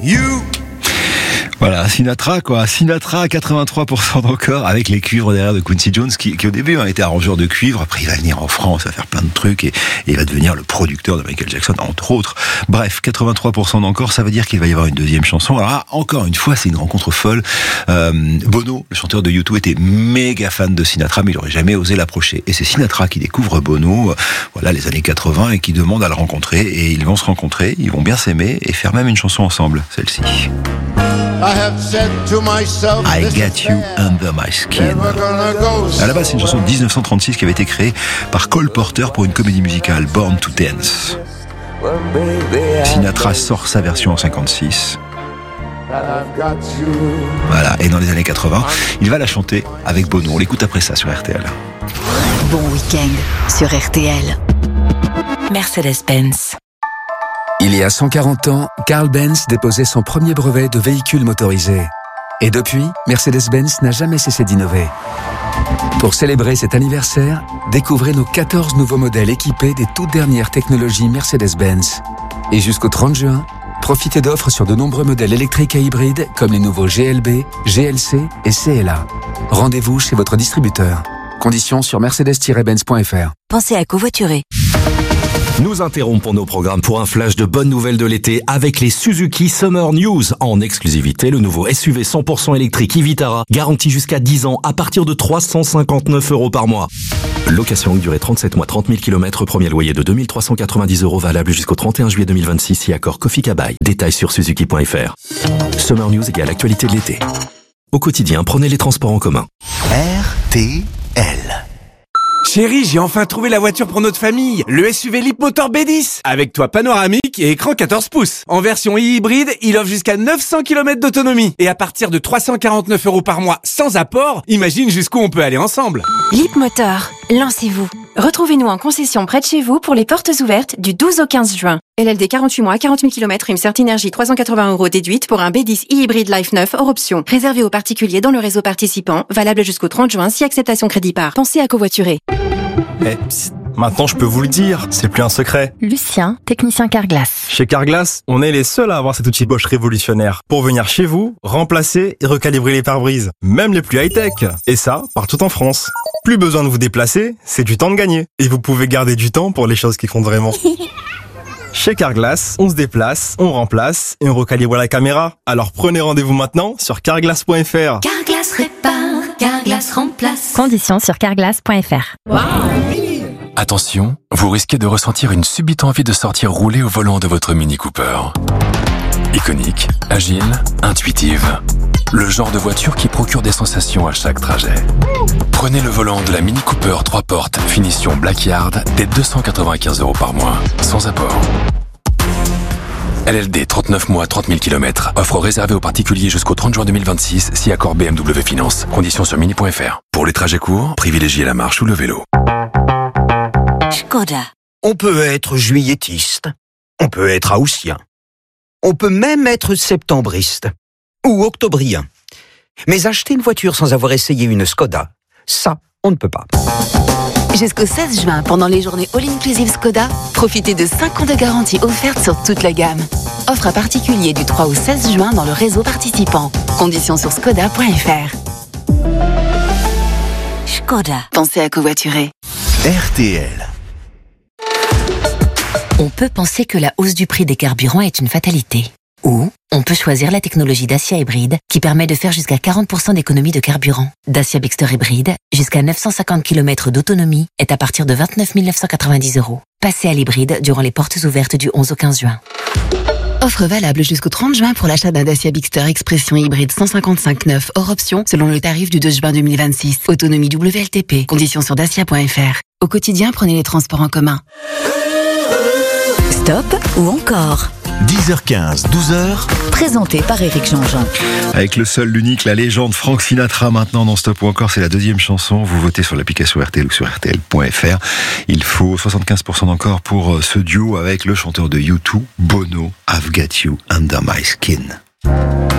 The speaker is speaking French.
you. Voilà, Sinatra, quoi. Sinatra, 83% d'encore, avec les cuivres derrière de Quincy Jones, qui au début était arrangeur de cuivre. Après, il va venir en France à faire plein de trucs et il va devenir le producteur de Michael Jackson, entre autres. Bref, 83% d'encore, ça veut dire qu'il va y avoir une deuxième chanson. Alors là, encore une fois, c'est une rencontre folle. Bono, le chanteur de U2, était méga fan de Sinatra, mais il aurait jamais osé l'approcher. Et c'est Sinatra qui découvre Bono, voilà, les années 80, et qui demande à le rencontrer. Et ils vont se rencontrer, ils vont bien s'aimer et faire même une chanson ensemble, celle-ci. I Got You Under My Skin. À la base, c'est une chanson de 1936 qui avait été créée par Cole Porter pour une comédie musicale, Born to Dance. Sinatra sort sa version en 56. Voilà, et dans les années 80, il va la chanter avec Bono. On l'écoute après ça sur RTL. Bon week-end sur RTL. Mercedes-Benz. Il y a 140 ans, Carl Benz déposait son premier brevet de véhicule motorisé. Et depuis, Mercedes-Benz n'a jamais cessé d'innover. Pour célébrer cet anniversaire, découvrez nos 14 nouveaux modèles équipés des toutes dernières technologies Mercedes-Benz. Et jusqu'au 30 juin, profitez d'offres sur de nombreux modèles électriques et hybrides comme les nouveaux GLB, GLC et CLA. Rendez-vous chez votre distributeur. Conditions sur mercedes-benz.fr. Pensez à covoiturer. Nous interrompons nos programmes pour un flash de bonnes nouvelles de l'été avec les Suzuki Summer News. En exclusivité, le nouveau SUV 100% électrique e-Vitara, garanti jusqu'à 10 ans à partir de 359 € par mois. Location longue durée 37 mois, 30 000 km, premier loyer de 2 390 € valable jusqu'au 31 juillet 2026 si accord Kofi Kabai. Détails sur suzuki.fr. Summer News égale actualité de l'été. Au quotidien, prenez les transports en commun. RTL. Chérie, j'ai enfin trouvé la voiture pour notre famille, le SUV Leapmotor B10, avec toit panoramique et écran 14 pouces. En version hybride, il offre jusqu'à 900 km d'autonomie. Et à partir de 349 € par mois sans apport, imagine jusqu'où on peut aller ensemble. Leapmotor, lancez-vous. Retrouvez-nous en concession près de chez vous pour les portes ouvertes du 12 au 15 juin. LLD 48 mois, 40 000 km, une certaine énergie 380 € déduite pour un B10 e-hybride Life 9 hors option. Réservé aux particuliers dans le réseau participant, valable jusqu'au 30 juin si acceptation crédit par. Pensez à covoiturer. Psst, maintenant je peux vous le dire, c'est plus un secret. Lucien, technicien Carglass. Chez Carglass, on est les seuls à avoir cet outil Bosch révolutionnaire pour venir chez vous, remplacer et recalibrer les pare-brises, même les plus high-tech. Et ça, partout en France. Plus besoin de vous déplacer, c'est du temps de gagner. Et vous pouvez garder du temps pour les choses qui comptent vraiment. Chez Carglass, on se déplace, on remplace et on recalibre la caméra. Alors prenez rendez-vous maintenant sur carglass.fr. Carglass répare, Carglass remplace. Conditions sur carglass.fr. Attention, vous risquez de ressentir une subite envie de sortir rouler au volant de votre Mini Cooper. Iconique, agile, intuitive. Le genre de voiture qui procure des sensations à chaque trajet. Prenez le volant de la Mini Cooper 3 portes, finition Blackyard, dès 295 € par mois, sans apport. LLD 39 mois, 30 000 km. Offre réservée aux particuliers jusqu'au 30 juin 2026, si accord BMW Finance. Conditions sur mini.fr. Pour les trajets courts, privilégiez la marche ou le vélo. Skoda. On peut être juillettiste, on peut être haussien, on peut même être septembriste ou octobrien. Mais acheter une voiture sans avoir essayé une Skoda, ça, on ne peut pas. Jusqu'au 16 juin, pendant les journées All-Inclusive Skoda, profitez de 5 ans de garantie offerte sur toute la gamme. Offre à particulier du 3 au 16 juin dans le réseau participant. Conditions sur skoda.fr. Skoda. Pensez à covoiturer. RTL. On peut penser que la hausse du prix des carburants est une fatalité. Ou on peut choisir la technologie Dacia hybride qui permet de faire jusqu'à 40% d'économie de carburant. Dacia Bigster hybride, jusqu'à 950 km d'autonomie, est à partir de 29 990 €. Passez à l'hybride durant les portes ouvertes du 11 au 15 juin. Offre valable jusqu'au 30 juin pour l'achat d'un Dacia Bigster Expression hybride 155/9 hors option selon le tarif du 2 juin 2026. Autonomie WLTP. Conditions sur dacia.fr. Au quotidien, prenez les transports en commun. Stop ou encore 10h15, 12h. Présenté par Éric Jean-Jean. Avec le seul, l'unique, la légende Frank Sinatra maintenant dans Stop ou encore, c'est la deuxième chanson. Vous votez sur l'application RTL ou sur RTL.fr. Il faut 75% d'encore pour ce duo avec le chanteur de U2, Bono, I've Got You Under My Skin.